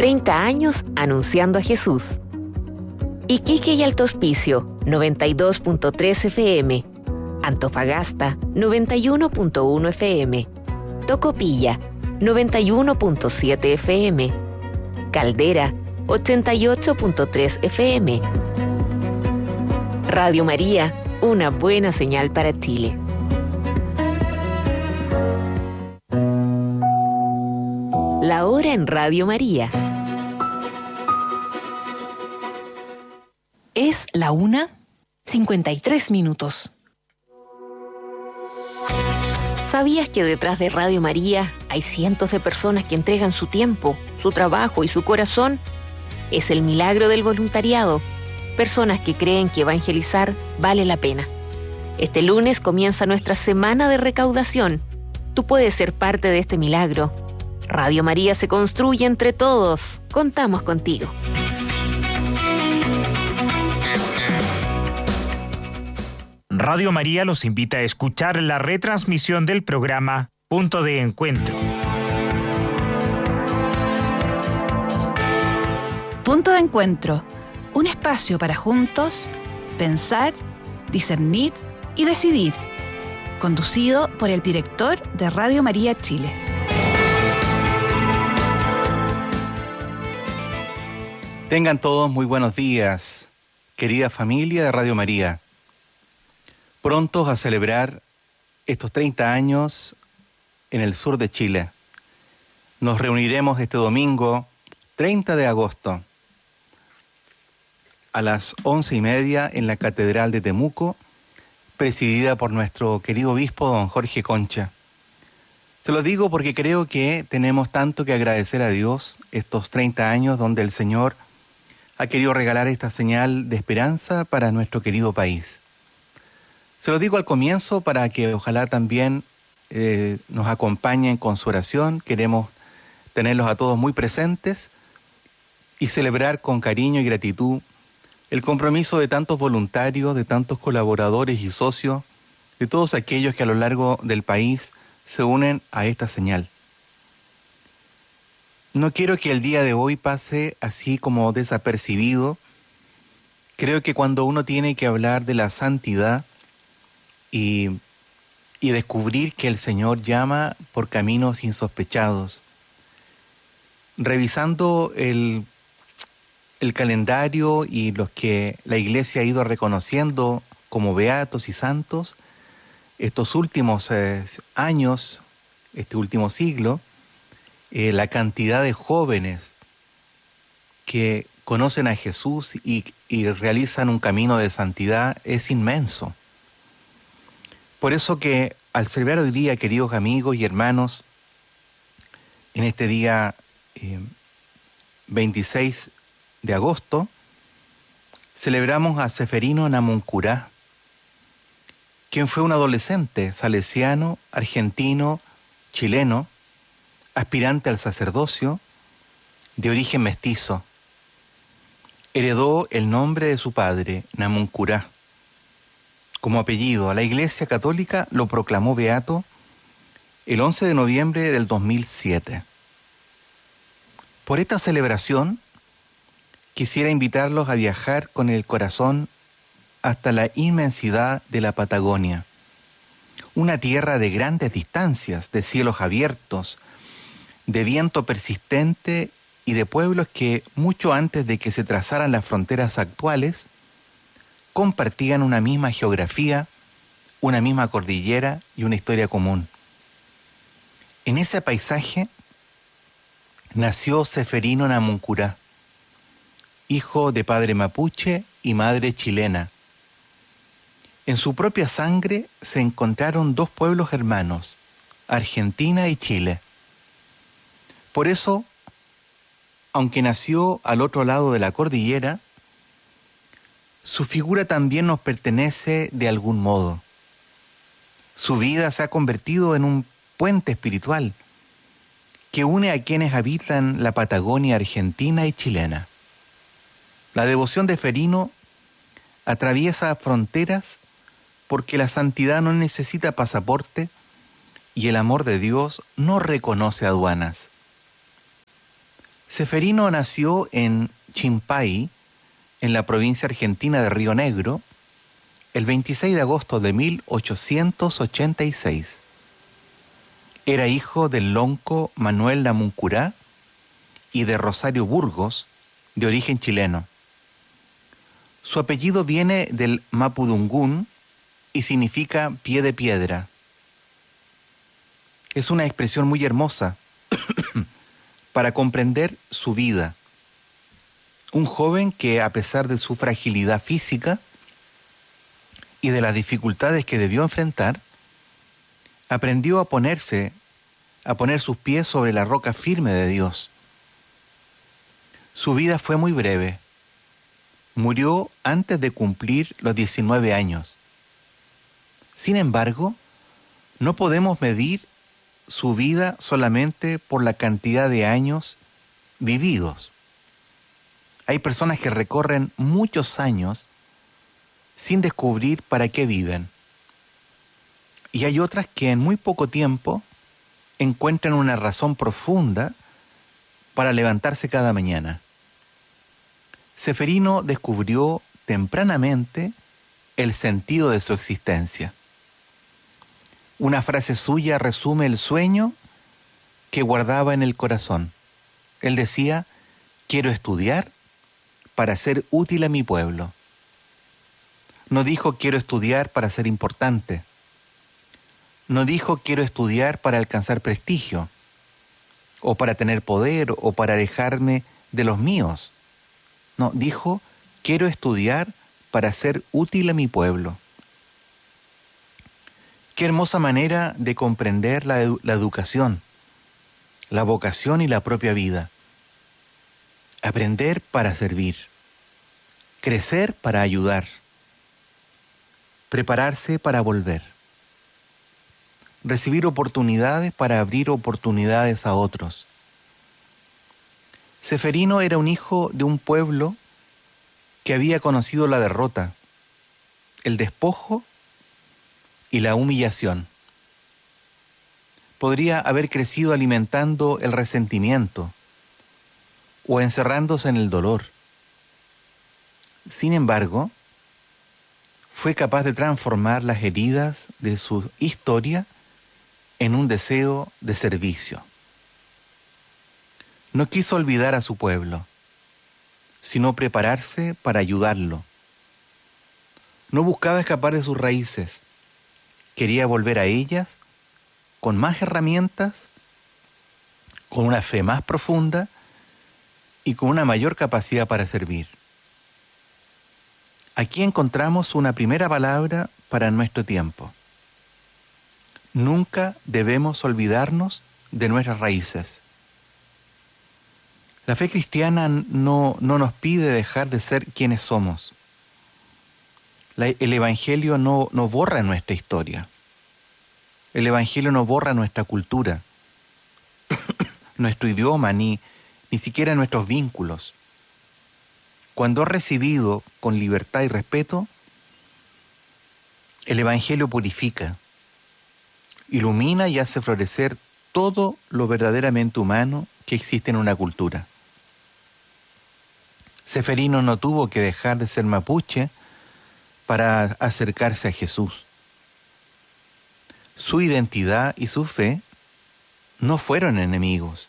30 años anunciando a Jesús. Iquique y Alto Hospicio, 92.3 FM. Antofagasta, 91.1 FM. Tocopilla, 91.7 FM. Caldera, 88.3 FM. Radio María, una buena señal para Chile. La hora en Radio María. Es la 1:53. ¿Sabías que detrás de Radio María hay cientos de personas que entregan su tiempo, su trabajo y su corazón? Es el milagro del voluntariado. Personas que creen que evangelizar vale la pena. Este lunes comienza nuestra semana de recaudación. Tú puedes ser parte de este milagro. Radio María se construye entre todos. Contamos contigo. Radio María los invita a escuchar la retransmisión del programa Punto de Encuentro. Punto de Encuentro, un espacio para juntos pensar, discernir y decidir. Conducido por el director de Radio María Chile. Tengan todos muy buenos días, querida familia de Radio María. Prontos a celebrar estos 30 años en el sur de Chile. Nos reuniremos este domingo, 30 de agosto, a las 11:30 en la Catedral de Temuco, presidida por nuestro querido obispo don Jorge Concha. Se lo digo porque creo que tenemos tanto que agradecer a Dios estos 30 años donde el Señor ha querido regalar esta señal de esperanza para nuestro querido país. Se lo digo al comienzo para que ojalá también nos acompañen con su oración. Queremos tenerlos a todos muy presentes y celebrar con cariño y gratitud el compromiso de tantos voluntarios, de tantos colaboradores y socios, de todos aquellos que a lo largo del país se unen a esta señal. No quiero que el día de hoy pase así como desapercibido. Creo que cuando uno tiene que hablar de la santidad y descubrir que el Señor llama por caminos insospechados, revisando el calendario y los que la Iglesia ha ido reconociendo como beatos y santos, estos últimos años, este último siglo, la cantidad de jóvenes que conocen a Jesús y realizan un camino de santidad es inmenso. Por eso que al celebrar hoy día, queridos amigos y hermanos, en este día 26 de agosto, celebramos a Ceferino Namuncurá, quien fue un adolescente salesiano, argentino, chileno, aspirante al sacerdocio, de origen mestizo. Heredó el nombre de su padre, Namuncurá, como apellido. La Iglesia Católica lo proclamó beato el 11 de noviembre del 2007. Por esta celebración, quisiera invitarlos a viajar con el corazón hasta la inmensidad de la Patagonia, una tierra de grandes distancias, de cielos abiertos, de viento persistente y de pueblos que, mucho antes de que se trazaran las fronteras actuales, compartían una misma geografía, una misma cordillera y una historia común. En ese paisaje nació Ceferino Namuncurá, hijo de padre mapuche y madre chilena. En su propia sangre se encontraron dos pueblos hermanos, Argentina y Chile. Por eso, aunque nació al otro lado de la cordillera, su figura también nos pertenece de algún modo. Su vida se ha convertido en un puente espiritual que une a quienes habitan la Patagonia argentina y chilena. La devoción de Ceferino atraviesa fronteras porque la santidad no necesita pasaporte y el amor de Dios no reconoce aduanas. Ceferino nació en Chimpay, en la provincia argentina de Río Negro, el 26 de agosto de 1886. Era hijo del lonco Manuel Namuncurá y de Rosario Burgos, de origen chileno. Su apellido viene del mapudungún y significa pie de piedra. Es una expresión muy hermosa para comprender su vida. Un joven que, a pesar de su fragilidad física y de las dificultades que debió enfrentar, aprendió a poner sus pies sobre la roca firme de Dios. Su vida fue muy breve. Murió antes de cumplir los 19 años. Sin embargo, no podemos medir su vida solamente por la cantidad de años vividos. Hay personas que recorren muchos años sin descubrir para qué viven. Y hay otras que en muy poco tiempo encuentran una razón profunda para levantarse cada mañana. Ceferino descubrió tempranamente el sentido de su existencia. Una frase suya resume el sueño que guardaba en el corazón. Él decía: quiero estudiar para ser útil a mi pueblo. No dijo quiero estudiar para ser importante. No dijo quiero estudiar para alcanzar prestigio, o para tener poder, o para alejarme de los míos. No, dijo quiero estudiar para ser útil a mi pueblo. Qué hermosa manera de comprender la educación, la vocación y la propia vida. Aprender para servir, crecer para ayudar, prepararse para volver, recibir oportunidades para abrir oportunidades a otros. Ceferino era un hijo de un pueblo que había conocido la derrota, el despojo y la humillación. Podría haber crecido alimentando el resentimiento o encerrándose en el dolor. Sin embargo, fue capaz de transformar las heridas de su historia en un deseo de servicio. No quiso olvidar a su pueblo, sino prepararse para ayudarlo. No buscaba escapar de sus raíces, quería volver a ellas con más herramientas, con una fe más profunda y con una mayor capacidad para servir. Aquí encontramos una primera palabra para nuestro tiempo. Nunca debemos olvidarnos de nuestras raíces. La fe cristiana no nos pide dejar de ser quienes somos. El Evangelio no borra nuestra historia. El Evangelio no borra nuestra cultura, nuestro idioma, ni siquiera nuestros vínculos. Cuando es recibido con libertad y respeto, el Evangelio purifica, ilumina y hace florecer todo lo verdaderamente humano que existe en una cultura. Ceferino no tuvo que dejar de ser mapuche para acercarse a Jesús. Su identidad y su fe no fueron enemigos.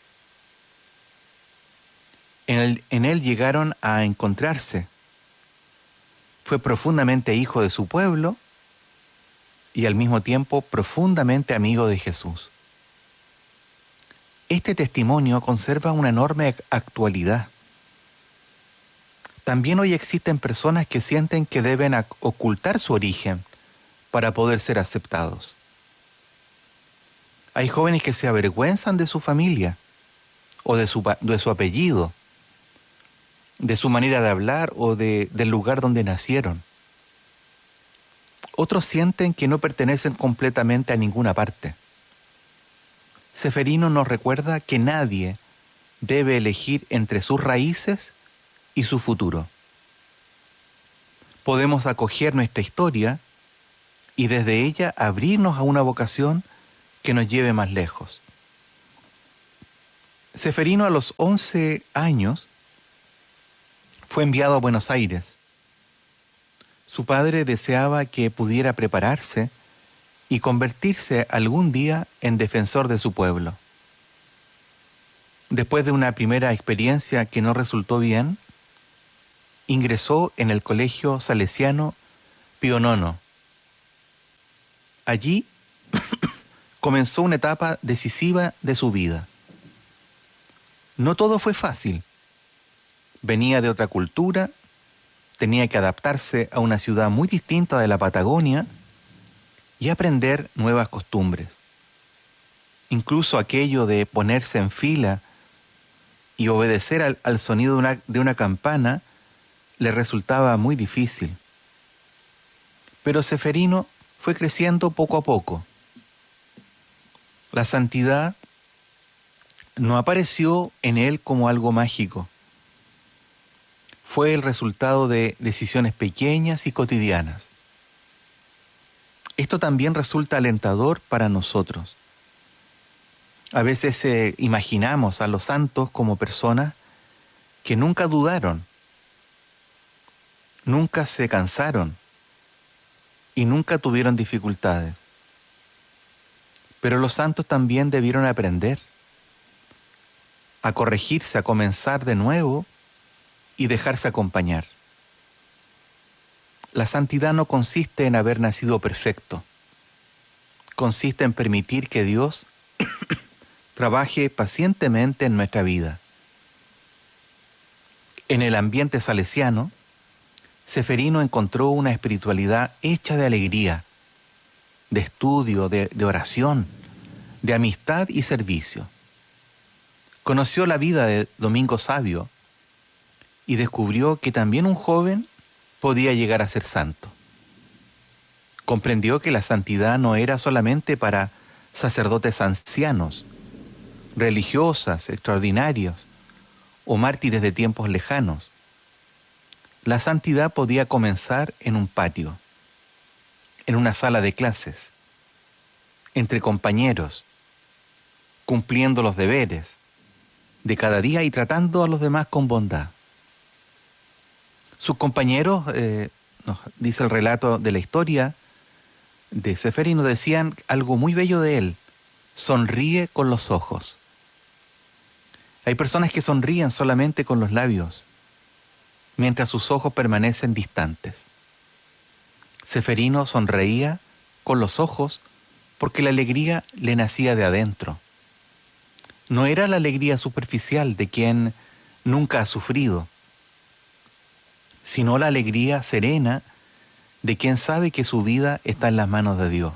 En él llegaron a encontrarse. Fue profundamente hijo de su pueblo y al mismo tiempo profundamente amigo de Jesús. Este testimonio conserva una enorme actualidad. También hoy existen personas que sienten que deben ocultar su origen para poder ser aceptados. Hay jóvenes que se avergüenzan de su familia o de su apellido, de su manera de hablar o del lugar donde nacieron. Otros sienten que no pertenecen completamente a ninguna parte. Ceferino nos recuerda que nadie debe elegir entre sus raíces y su futuro. Podemos acoger nuestra historia y desde ella abrirnos a una vocación que nos lleve más lejos. Ceferino a los 11 años fue enviado a Buenos Aires. Su padre deseaba que pudiera prepararse y convertirse algún día en defensor de su pueblo. Después de una primera experiencia que no resultó bien, ingresó en el Colegio Salesiano Pío IX. Allí comenzó una etapa decisiva de su vida. No todo fue fácil. Venía de otra cultura, tenía que adaptarse a una ciudad muy distinta de la Patagonia y aprender nuevas costumbres. Incluso aquello de ponerse en fila y obedecer al sonido de una campana le resultaba muy difícil. Pero Ceferino fue creciendo poco a poco. La santidad no apareció en él como algo mágico. Fue el resultado de decisiones pequeñas y cotidianas. Esto también resulta alentador para nosotros. A veces imaginamos a los santos como personas que nunca dudaron, nunca se cansaron y nunca tuvieron dificultades. Pero los santos también debieron aprender a corregirse, a comenzar de nuevo y dejarse acompañar. La santidad no consiste en haber nacido perfecto. Consiste en permitir que Dios trabaje pacientemente en nuestra vida. En el ambiente salesiano, Ceferino encontró una espiritualidad hecha de alegría, de estudio, de oración, de amistad y servicio. Conoció la vida de Domingo Savio y descubrió que también un joven podía llegar a ser santo. Comprendió que la santidad no era solamente para sacerdotes ancianos, religiosas, extraordinarios o mártires de tiempos lejanos. La santidad podía comenzar en un patio, en una sala de clases, entre compañeros, cumpliendo los deberes de cada día y tratando a los demás con bondad. Sus compañeros, nos dice el relato de la historia de Ceferino, decían algo muy bello de él: sonríe con los ojos. Hay personas que sonríen solamente con los labios, mientras sus ojos permanecen distantes. Ceferino sonreía con los ojos porque la alegría le nacía de adentro. No era la alegría superficial de quien nunca ha sufrido, sino la alegría serena de quien sabe que su vida está en las manos de Dios.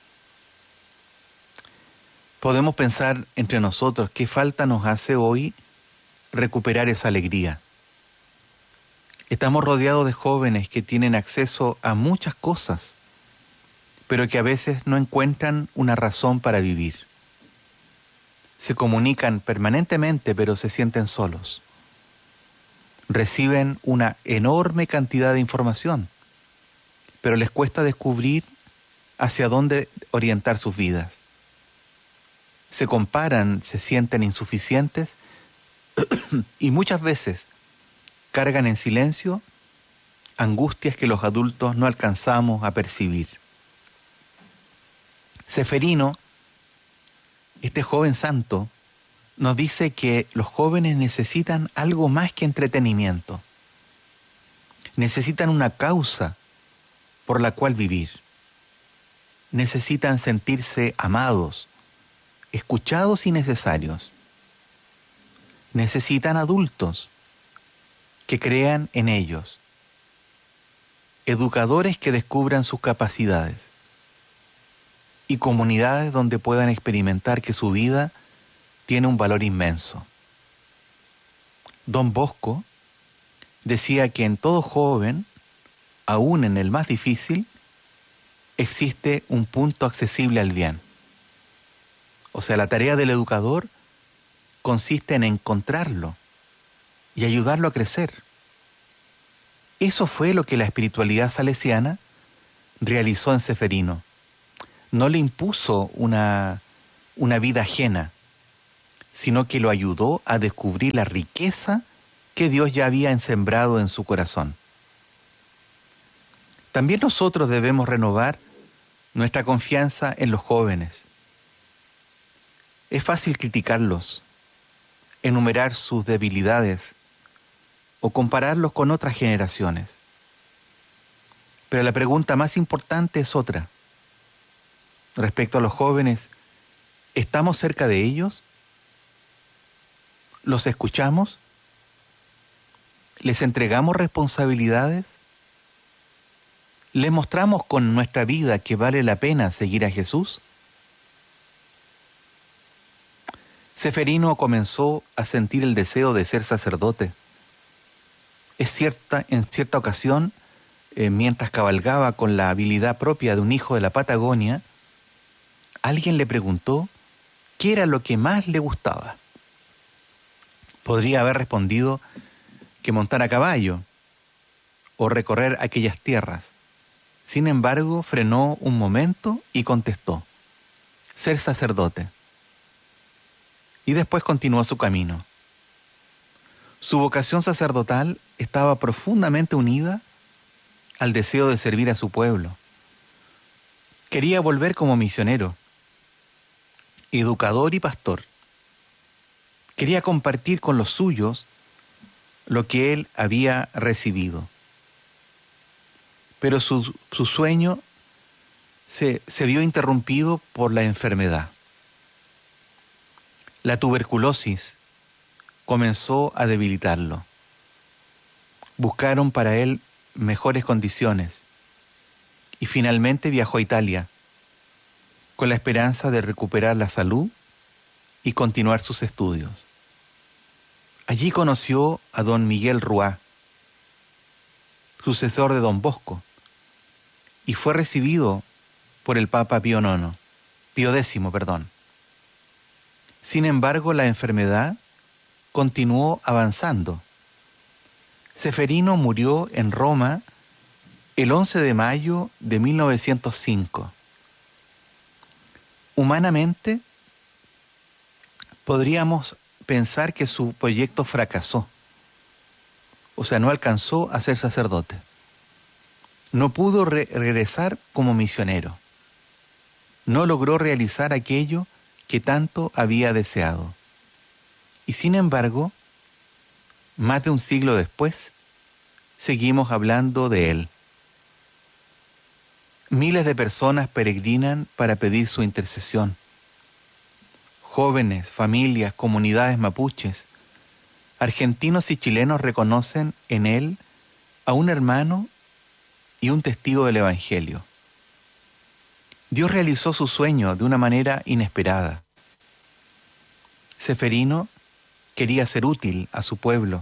Podemos pensar entre nosotros qué falta nos hace hoy recuperar esa alegría. Estamos rodeados de jóvenes que tienen acceso a muchas cosas, pero que a veces no encuentran una razón para vivir. Se comunican permanentemente, pero se sienten solos. Reciben una enorme cantidad de información, pero les cuesta descubrir hacia dónde orientar sus vidas. Se comparan, se sienten insuficientes y muchas veces cargan en silencio angustias que los adultos no alcanzamos a percibir. Ceferino, este joven santo, nos dice que los jóvenes necesitan algo más que entretenimiento. Necesitan una causa por la cual vivir. Necesitan sentirse amados, escuchados y necesarios. Necesitan adultos que crean en ellos, educadores que descubran sus capacidades y comunidades donde puedan experimentar que su vida tiene un valor inmenso. Don Bosco decía que en todo joven, aún en el más difícil, existe un punto accesible al bien. O sea, la tarea del educador consiste en encontrarlo y ayudarlo a crecer. Eso fue lo que la espiritualidad salesiana realizó en Ceferino. No le impuso una vida ajena, sino que lo ayudó a descubrir la riqueza que Dios ya había sembrado en su corazón. También nosotros debemos renovar nuestra confianza en los jóvenes. Es fácil criticarlos, enumerar sus debilidades o compararlos con otras generaciones. Pero la pregunta más importante es otra. Respecto a los jóvenes, ¿estamos cerca de ellos? ¿Los escuchamos? ¿Les entregamos responsabilidades? ¿Les mostramos con nuestra vida que vale la pena seguir a Jesús? Seferino comenzó a sentir el deseo de ser sacerdote. En cierta ocasión, mientras cabalgaba con la habilidad propia de un hijo de la Patagonia, alguien le preguntó qué era lo que más le gustaba. Podría haber respondido que montar a caballo o recorrer aquellas tierras. Sin embargo, frenó un momento y contestó: ser sacerdote. Y después continuó su camino. Su vocación sacerdotal estaba profundamente unida al deseo de servir a su pueblo. Quería volver como misionero, educador y pastor. Quería compartir con los suyos lo que él había recibido. Pero su sueño se vio interrumpido por la enfermedad. La tuberculosis comenzó a debilitarlo. Buscaron para él mejores condiciones y finalmente viajó a Italia con la esperanza de recuperar la salud y continuar sus estudios. Allí conoció a don Miguel Ruá, sucesor de don Bosco, y fue recibido por el Papa Pío X. Sin embargo, la enfermedad continuó avanzando. Seferino murió en Roma el 11 de mayo de 1905. Humanamente, podríamos pensar que su proyecto fracasó. O sea, no alcanzó a ser sacerdote. No pudo regresar como misionero. No logró realizar aquello que tanto había deseado. Y sin embargo, más de un siglo después, seguimos hablando de él. Miles de personas peregrinan para pedir su intercesión. Jóvenes, familias, comunidades mapuches, argentinos y chilenos reconocen en él a un hermano y un testigo del Evangelio. Dios realizó su sueño de una manera inesperada. Seferino quería ser útil a su pueblo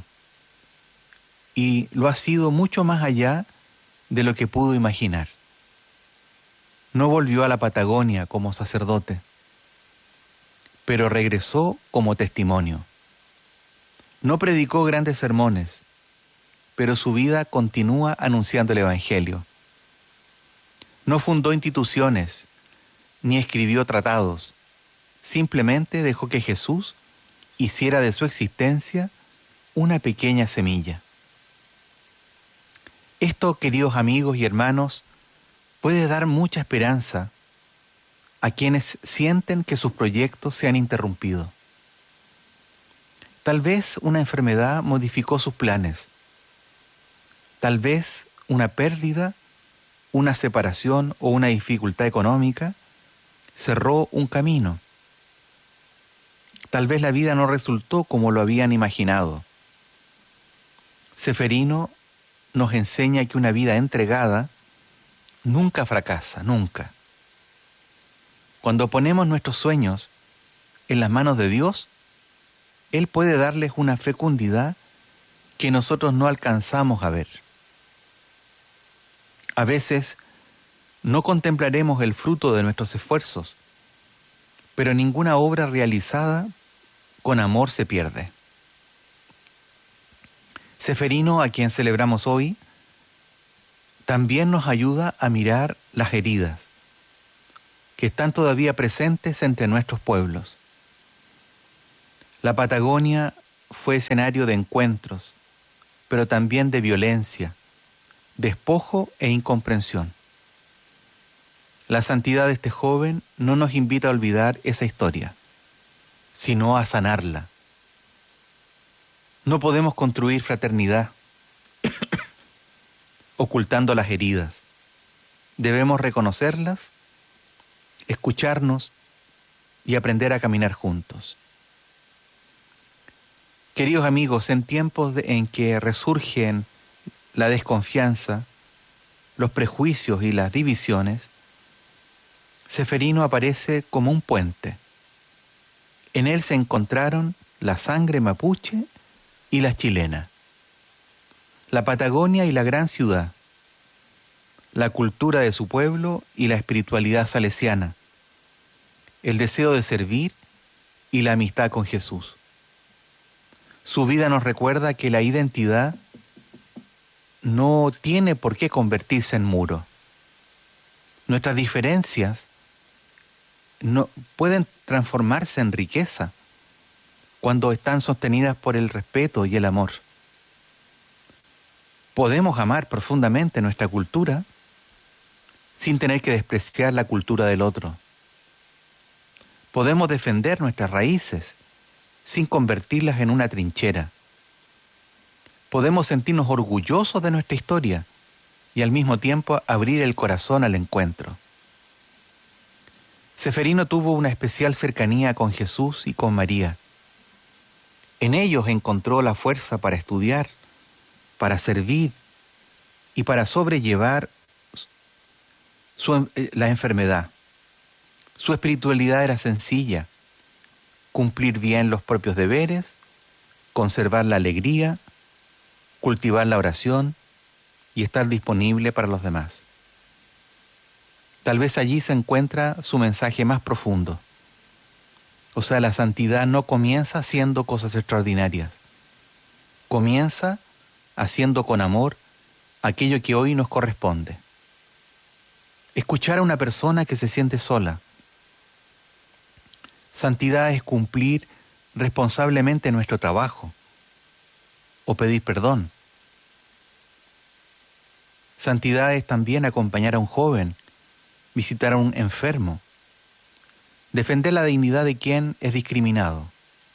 y lo ha sido mucho más allá de lo que pudo imaginar. No volvió a la Patagonia como sacerdote, pero regresó como testimonio. No predicó grandes sermones, pero su vida continúa anunciando el Evangelio. No fundó instituciones, ni escribió tratados. Simplemente dejó que Jesús hiciera de su existencia una pequeña semilla. Esto, queridos amigos y hermanos, puede dar mucha esperanza a quienes sienten que sus proyectos se han interrumpido. Tal vez una enfermedad modificó sus planes. Tal vez una pérdida, una separación o una dificultad económica cerró un camino. Tal vez la vida no resultó como lo habían imaginado. Seferino nos enseña que una vida entregada nunca fracasa, nunca. Cuando ponemos nuestros sueños en las manos de Dios, Él puede darles una fecundidad que nosotros no alcanzamos a ver. A veces no contemplaremos el fruto de nuestros esfuerzos, pero ninguna obra realizada con amor se pierde. Seferino, a quien celebramos hoy, también nos ayuda a mirar las heridas que están todavía presentes entre nuestros pueblos. La Patagonia fue escenario de encuentros, pero también de violencia, despojo e incomprensión. La santidad de este joven no nos invita a olvidar esa historia, sino a sanarla. No podemos construir fraternidad ocultando las heridas. Debemos reconocerlas, escucharnos y aprender a caminar juntos. Queridos amigos, en tiempos en que resurgen la desconfianza, los prejuicios y las divisiones, Ceferino aparece como un puente. En él se encontraron la sangre mapuche y la chilena, la Patagonia y la gran ciudad, la cultura de su pueblo y la espiritualidad salesiana, el deseo de servir y la amistad con Jesús. Su vida nos recuerda que la identidad no tiene por qué convertirse en muro. Nuestras diferencias no pueden transformarse en riqueza cuando están sostenidas por el respeto y el amor. Podemos amar profundamente nuestra cultura sin tener que despreciar la cultura del otro. Podemos defender nuestras raíces sin convertirlas en una trinchera. Podemos sentirnos orgullosos de nuestra historia y al mismo tiempo abrir el corazón al encuentro. Ceferino tuvo una especial cercanía con Jesús y con María. En ellos encontró la fuerza para estudiar, para servir y para sobrellevar la enfermedad. Su espiritualidad era sencilla: cumplir bien los propios deberes, conservar la alegría, cultivar la oración y estar disponible para los demás. Tal vez allí se encuentra su mensaje más profundo. O sea, la santidad no comienza haciendo cosas extraordinarias. Comienza haciendo con amor aquello que hoy nos corresponde. Escuchar a una persona que se siente sola. Santidad es cumplir responsablemente nuestro trabajo o pedir perdón. Santidad es también acompañar a un joven, visitar a un enfermo, defender la dignidad de quien es discriminado.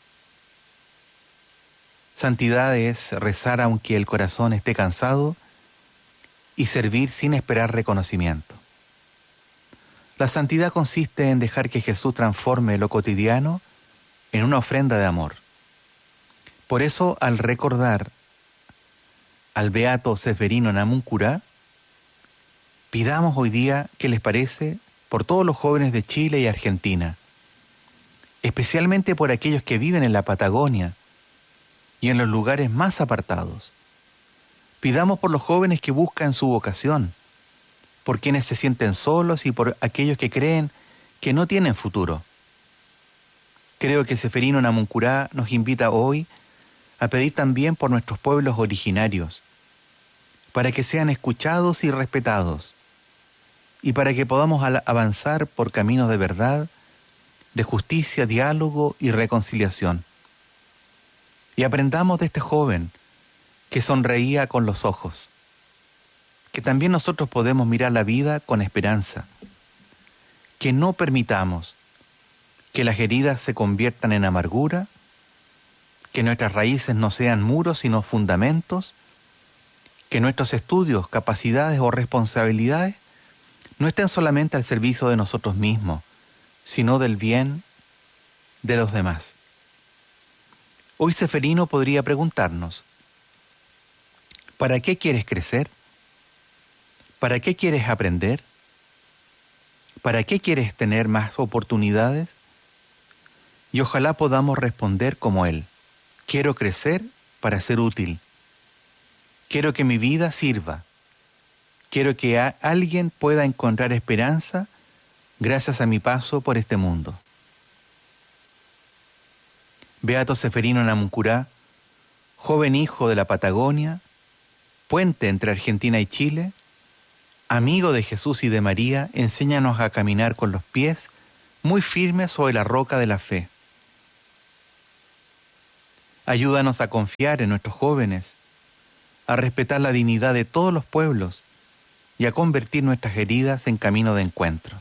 Santidad es rezar aunque el corazón esté cansado y servir sin esperar reconocimiento. La santidad consiste en dejar que Jesús transforme lo cotidiano en una ofrenda de amor. Por eso, al recordar al beato Ceferino Namuncurá, pidamos hoy día qué les parece por todos los jóvenes de Chile y Argentina, especialmente por aquellos que viven en la Patagonia y en los lugares más apartados. Pidamos por los jóvenes que buscan su vocación, por quienes se sienten solos y por aquellos que creen que no tienen futuro. Creo que Ceferino Namuncurá nos invita hoy a pedir también por nuestros pueblos originarios, para que sean escuchados y respetados, y para que podamos avanzar por caminos de verdad, de justicia, diálogo y reconciliación. Y aprendamos de este joven que sonreía con los ojos, que también nosotros podemos mirar la vida con esperanza, que no permitamos que las heridas se conviertan en amargura, que nuestras raíces no sean muros sino fundamentos, que nuestros estudios, capacidades o responsabilidades no estén solamente al servicio de nosotros mismos, sino del bien de los demás. Hoy Ceferino podría preguntarnos: ¿para qué quieres crecer? ¿Para qué quieres aprender? ¿Para qué quieres tener más oportunidades? Y ojalá podamos responder como él: quiero crecer para ser útil. Quiero que mi vida sirva. Quiero que alguien pueda encontrar esperanza gracias a mi paso por este mundo. Beato Ceferino Namuncurá, joven hijo de la Patagonia, puente entre Argentina y Chile, amigo de Jesús y de María, enséñanos a caminar con los pies muy firmes sobre la roca de la fe. Ayúdanos a confiar en nuestros jóvenes, a respetar la dignidad de todos los pueblos y a convertir nuestras heridas en camino de encuentro.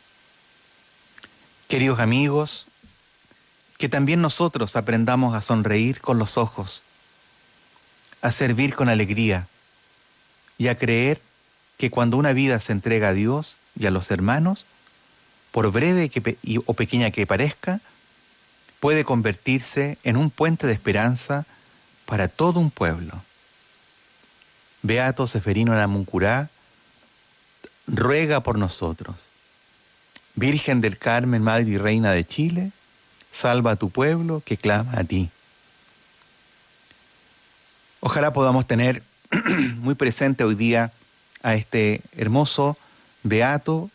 Queridos amigos, que también nosotros aprendamos a sonreír con los ojos, a servir con alegría y a creer que cuando una vida se entrega a Dios y a los hermanos, por breve o pequeña que parezca, puede convertirse en un puente de esperanza para todo un pueblo. Beato Ceferino Namuncurá, ruega por nosotros. Virgen del Carmen, Madre y Reina de Chile, salva a tu pueblo que clama a ti. Ojalá podamos tener muy presente hoy día a este hermoso beato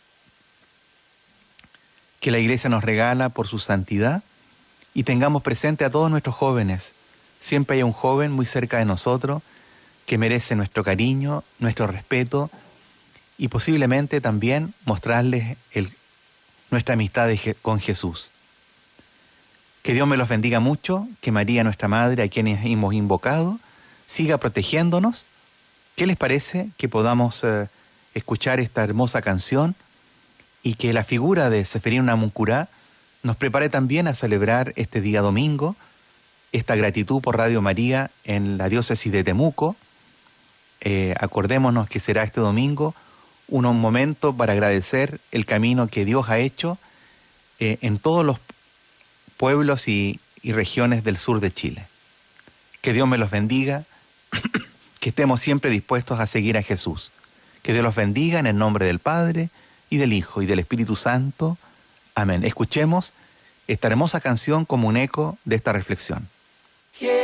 que la Iglesia nos regala por su santidad, y tengamos presente a todos nuestros jóvenes. Siempre hay un joven muy cerca de nosotros que merece nuestro cariño, nuestro respeto y posiblemente también mostrarles nuestra amistad con Jesús. Que Dios me los bendiga mucho, que María, nuestra Madre, a quienes hemos invocado, siga protegiéndonos. ¿Qué les parece que podamos escuchar esta hermosa canción y que la figura de Ceferino Namuncurá nos prepare también a celebrar este día domingo esta gratitud por Radio María en la diócesis de Temuco? Acordémonos que será este domingo un momento para agradecer el camino que Dios ha hecho en todos los pueblos y regiones del sur de Chile. Que Dios me los bendiga, que estemos siempre dispuestos a seguir a Jesús. Que Dios los bendiga en el nombre del Padre, y del Hijo, y del Espíritu Santo. Amén. Escuchemos esta hermosa canción como un eco de esta reflexión.